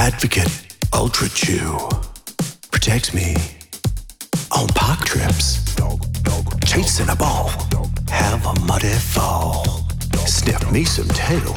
Advocate Ultra Chew protects me on park trips, chasing a ball, have a muddy fall, sniff me some tail,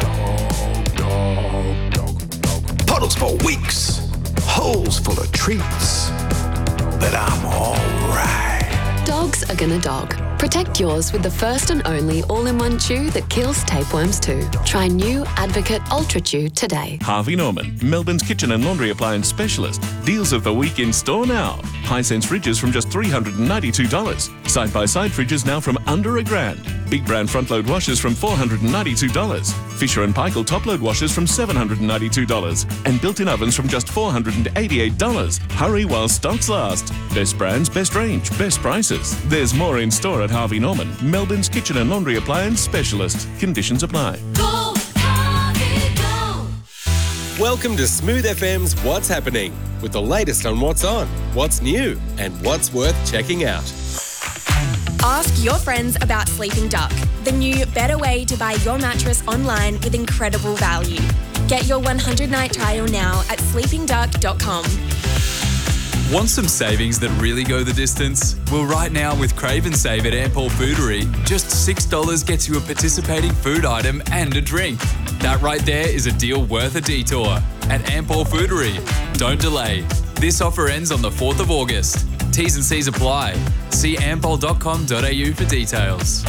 puddles for weeks, holes full of treats, but I'm alright. Dogs are gonna dog. Protect yours with the first and only all-in-one chew that kills tapeworms too. Try new Advocate Ultra Chew today. Harvey Norman, Melbourne's kitchen and laundry appliance specialist. Deals of the week in store now. Hisense fridges from just $392. Side-by-side fridges now from under $1,000. Big brand front-load washers from $492. Fisher & Paykel top-load washers from $792. And built-in ovens from just $488. Hurry while stocks last. Best brands, best range, best prices. There's more in store at Harvey Norman, Melbourne's kitchen and laundry appliance specialist. Conditions apply. Go, Harvey, go. Welcome to Smooth FM's What's Happening, with the latest on what's on, what's new, and what's worth checking out. Ask your friends about Sleeping Duck, the new better way to buy your mattress online with incredible value. Get your 100-night trial now at sleepingduck.com. Want some savings that really go the distance? Well, right now with Crave and Save at Ampol Foodery, just $6 gets you a participating food item and a drink. That right there is a deal worth a detour. At Ampol Foodery, don't delay. This offer ends on the 4th of August. T's and C's apply. See ampol.com.au for details.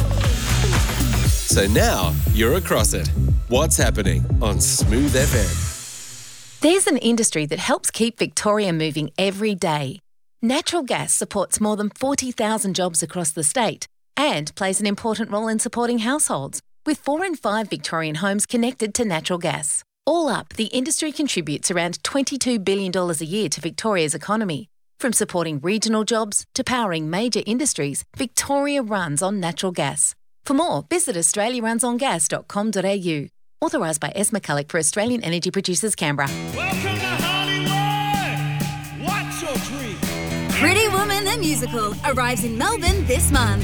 So now you're across it. What's happening on Smooth FM? There's an industry that helps keep Victoria moving every day. Natural gas supports more than 40,000 jobs across the state and plays an important role in supporting households, with 4 in 5 Victorian homes connected to natural gas. All up, the industry contributes around $22 billion a year to Victoria's economy. From supporting regional jobs to powering major industries, Victoria runs on natural gas. For more, visit australiarunsongas.com.au. Authorised by S. McCulloch for Australian Energy Producers, Canberra. Welcome to Hollywood! What's your dream? Pretty Woman the Musical arrives in Melbourne this month.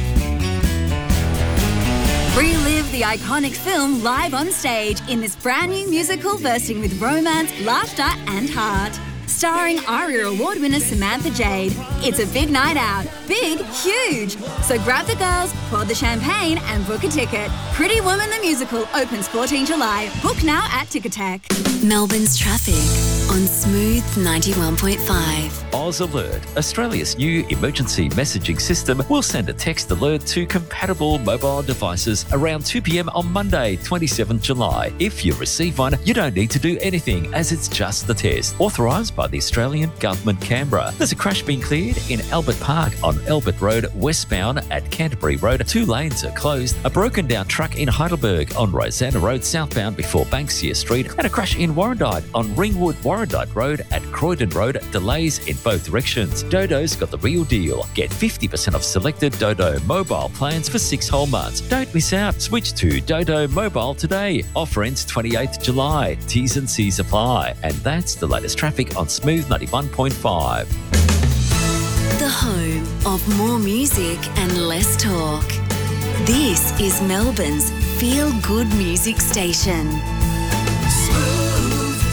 Relive the iconic film live on stage in this brand new musical bursting with romance, laughter and heart. Starring ARIA Award winner Samantha Jade. It's a big night out. Big, huge. So grab the girls, pour the champagne and book a ticket. Pretty Woman the Musical opens 14 July. Book now at Ticketek. Melbourne's traffic on Smooth 91.5. Oz Alert, Australia's new emergency messaging system, will send a text alert to compatible mobile devices around 2 p.m. on Monday, 27 July. If you receive one, you don't need to do anything as it's just the test. Authorised by the Australian Government, Canberra. There's a crash being cleared in Albert Park on Albert Road westbound at Canterbury Road. 2 lanes are closed. A broken down truck in Heidelberg on Rosanna Road southbound before Banksia Street. And a crash in Warrandyte on Ringwood Warrandyte Road at Croydon Road. Delays in both directions. Dodo's got the real deal. Get 50% off selected Dodo mobile plans for 6 whole months. Don't miss out. Switch to Dodo Mobile today. Offer ends 28th July. T's and C's apply. And that's the latest traffic on Smooth 91.5. The home of more music and less talk. This is Melbourne's feel-good music station. Smooth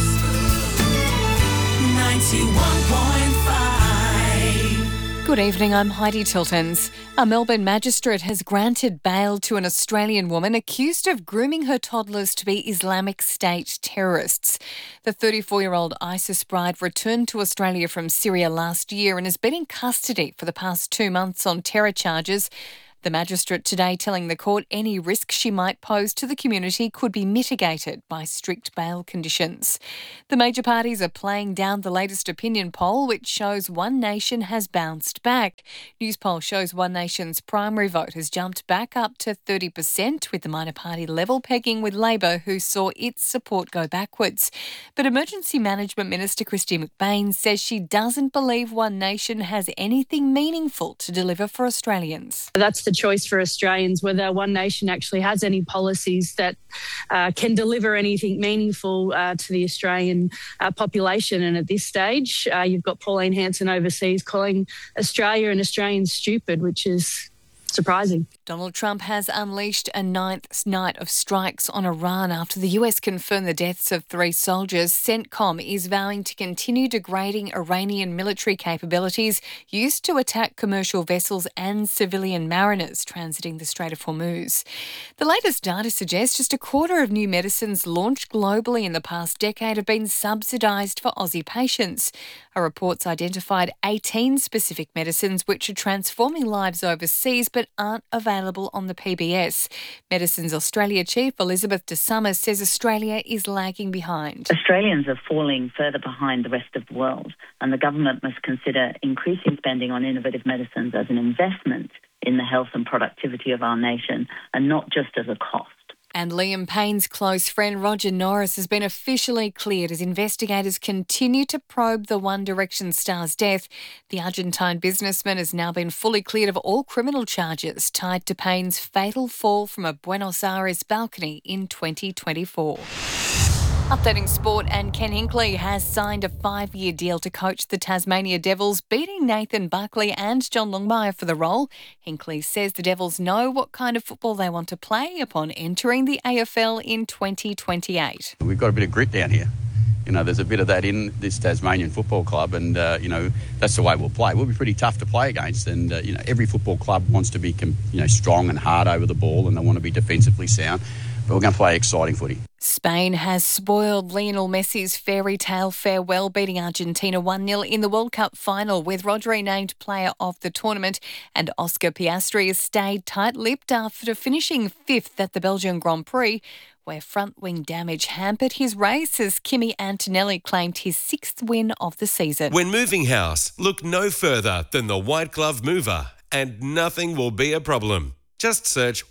91.5. Good evening, I'm Heidi Tiltons. A Melbourne magistrate has granted bail to an Australian woman accused of grooming her toddlers to be Islamic State terrorists. The 34-year-old ISIS bride returned to Australia from Syria last year and has been in custody for the past 2 months on terror charges. The magistrate today telling the court any risk she might pose to the community could be mitigated by strict bail conditions. The major parties are playing down the latest opinion poll, which shows One Nation has bounced back. Newspoll shows One Nation's primary vote has jumped back up to 30%, with the minor party level pegging with Labor, who saw its support go backwards. But Emergency Management Minister Christy McBain says she doesn't believe One Nation has anything meaningful to deliver for Australians. That's the choice for Australians, whether One Nation actually has any policies that can deliver anything meaningful to the Australian population. And at this stage, you've got Pauline Hanson overseas calling Australia and Australians stupid, which is surprising. Donald Trump has unleashed a ninth night of strikes on Iran after the US confirmed the deaths of 3 soldiers. CENTCOM is vowing to continue degrading Iranian military capabilities used to attack commercial vessels and civilian mariners transiting the Strait of Hormuz. The latest data suggests just a quarter of new medicines launched globally in the past decade have been subsidised for Aussie patients. A report's identified 18 specific medicines which are transforming lives overseas but aren't available on the PBS. Medicines Australia Chief Elizabeth de Summers says Australia is lagging behind. Australians are falling further behind the rest of the world, and the government must consider increasing spending on innovative medicines as an investment in the health and productivity of our nation and not just as a cost. And Liam Payne's close friend Roger Norris has been officially cleared as investigators continue to probe the One Direction star's death. The Argentine businessman has now been fully cleared of all criminal charges tied to Payne's fatal fall from a Buenos Aires balcony in 2024. Updating sport, and Ken Hinkley has signed a 5-year deal to coach the Tasmania Devils, beating Nathan Buckley and John Longmire for the role. Hinkley says the Devils know what kind of football they want to play upon entering the AFL in 2028. We've got a bit of grit down here. You know, there's a bit of that in this Tasmanian football club, and, that's the way we'll play. We'll be pretty tough to play against, and, every football club wants to be, strong and hard over the ball, and they want to be defensively sound. But we're going to play exciting footy. Spain has spoiled Lionel Messi's fairy tale farewell, beating Argentina 1-0 in the World Cup final, with Rodri named player of the tournament, and Oscar Piastri has stayed tight-lipped after finishing 5th at the Belgian Grand Prix, where front-wing damage hampered his race as Kimi Antonelli claimed his 6th win of the season. When moving house, look no further than the White Glove Mover, and nothing will be a problem. Just search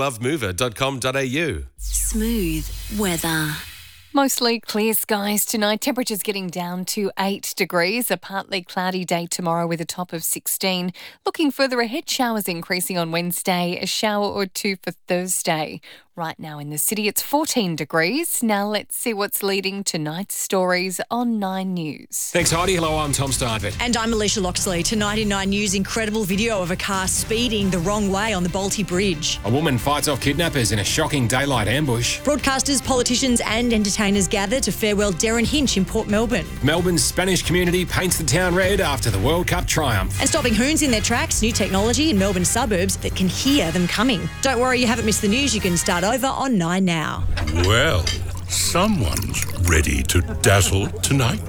whiteglovemover.com.au. Smooth weather. Mostly clear skies tonight. Temperatures getting down to 8 degrees. A partly cloudy day tomorrow with a top of 16. Looking further ahead, showers increasing on Wednesday, a shower or 2 for Thursday. Right now in the city, it's 14 degrees. Now let's see what's leading tonight's stories on 9 News. Thanks, Heidi. Hello, I'm Tom Steinfeld. And I'm Alicia Loxley. Tonight in 9 News, incredible video of a car speeding the wrong way on the Balti Bridge. A woman fights off kidnappers in a shocking daylight ambush. Broadcasters, politicians and entertainers gather to farewell Darren Hinch in Port Melbourne. Melbourne's Spanish community paints the town red after the World Cup triumph. And stopping hoons in their tracks, new technology in Melbourne suburbs that can hear them coming. Don't worry, you haven't missed the news. You can start over on 9 Now. Well, someone's ready to dazzle tonight.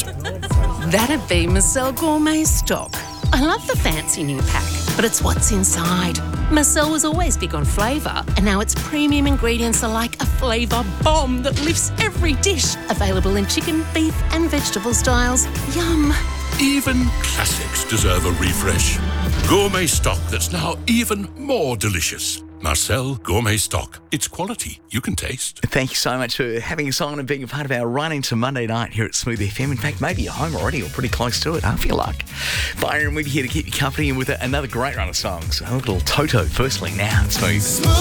That'd be Marcel Gourmet Stock. I love the fancy new pack, but it's what's inside. Marcel was always big on flavour, and now its premium ingredients are like a flavour bomb that lifts every dish. Available in chicken, beef and vegetable styles. Yum. Even classics deserve a refresh. Gourmet Stock that's now even more delicious. Marcel Gourmet Stock. It's quality you can taste. Thank you so much for having us on and being a part of our run into Monday night here at Smooth FM. In fact, maybe you're home already or pretty close to it. I feel like. Byron, we're here to keep you company and with another great run of songs. A little Toto firstly now. Smooth.